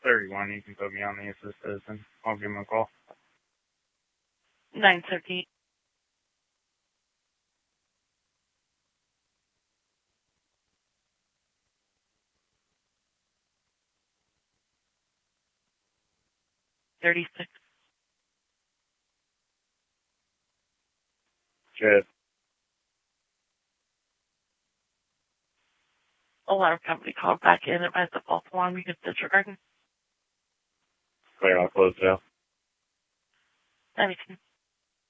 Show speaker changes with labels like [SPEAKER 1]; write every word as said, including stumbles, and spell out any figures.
[SPEAKER 1] thirty-one. You can put me on the assisted, and I'll give him a call.
[SPEAKER 2] nine thirty. thirty-six.
[SPEAKER 1] Good.
[SPEAKER 2] Alarm company called back in at the false alarm. You can disregard.
[SPEAKER 1] Clear, I'll close it out.
[SPEAKER 2] Anything.